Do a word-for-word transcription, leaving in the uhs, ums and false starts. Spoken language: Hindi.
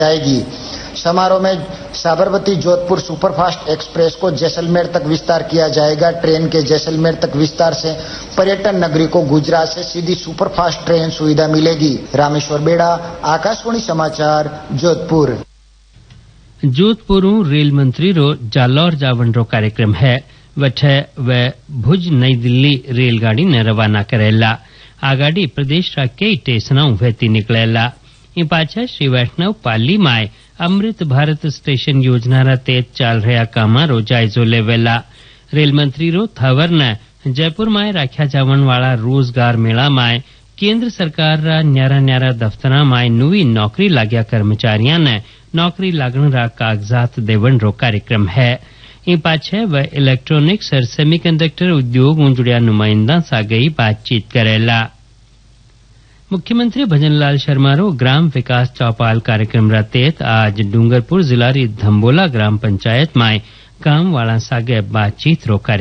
जाएगी। समारोह में साबरमती जोधपुर सुपरफास्ट एक्सप्रेस को जैसलमेर तक विस्तार किया जाएगा। ट्रेन के जैसलमेर तक विस्तार से पर्यटन नगरी को गुजरात से सीधी सुपरफास्ट ट्रेन सुविधा मिलेगी। रामेश्वर बेड़ा, आकाशवाणी समाचार, जोधपुर। जोधपुर रेल मंत्री रो जालौर जावन रो कार्यक्रम है वठे वे भुज नई दिल्ली रेलगाड़ी ने रवाना करेला। आ गाड़ी प्रदेश रा कई स्टेशनों वेती निकलेला। इन पाछा श्री वैष्णव पाली माय अमृत भारत स्टेशन योजना रा तेज चाल रहा कामा रो जायजो लेवेला। रेल मंत्री रो थावर ने जयपुर माय राख्या जावन वाला रोजगार मेला माय केंद्र सरकार रा न्यारा न्यारा दफ्तरा माय नवी नौकरी लाग्या कर्मचारियों ने नौकरी लागण रा कागजात देवन रो कार्यक्रम है। इन पाछे व इलेक्ट्रॉनिक्स और सेमीकंडक्टर उद्योग उ जुड़िया नुमाइंदा सा गई बातचीत करेला। मुख्यमंत्री भजनलाल शर्मा रो ग्राम विकास चौपाल कार्यक्रम रा तहत आज डूंगरपुर जिला री धम्बोला ग्राम पंचायत माय गांव वाला सागे बातचीत रो